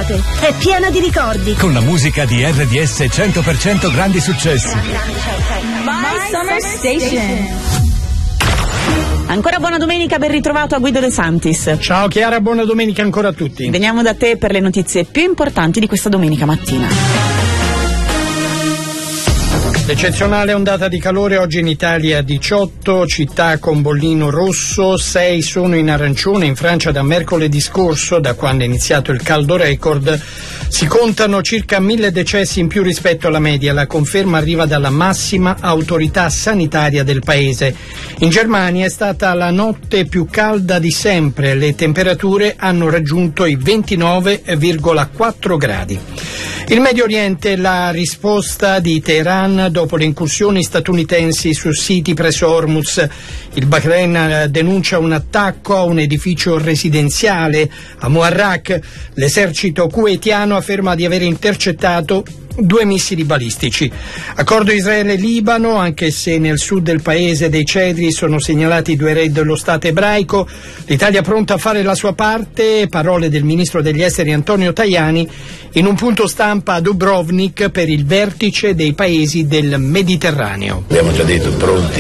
d'estate, è piena di ricordi. Con la musica di RDS 100% grandi successi. My Summer Station. Ancora buona domenica, ben ritrovato a Guido De Santis. Ciao Chiara, buona domenica ancora a tutti. Veniamo da te per le notizie più importanti di questa domenica mattina. L'eccezionale ondata di calore oggi in Italia, 18 città con bollino rosso, 6 sono in arancione. In Francia da mercoledì scorso, da quando è iniziato il caldo record, si contano circa 1000 decessi in più rispetto alla media. La conferma arriva dalla massima autorità sanitaria del paese. In Germania è stata la notte più calda di sempre, le temperature hanno raggiunto i 29,4 gradi. Il Medio Oriente, la risposta di Teheran dopo le incursioni statunitensi su siti presso Hormuz. Il Bahrain denuncia un attacco a un edificio residenziale a Muharraq. L'esercito kuwaitiano afferma di aver intercettato 2 missili balistici. Accordo Israele-Libano, anche se nel sud del paese dei cedri sono segnalati 2 raid dello Stato ebraico. L'Italia pronta a fare la sua parte, parole del ministro degli esteri Antonio Tajani in un punto stampa a Dubrovnik per il vertice dei paesi del Mediterraneo. Abbiamo già detto pronti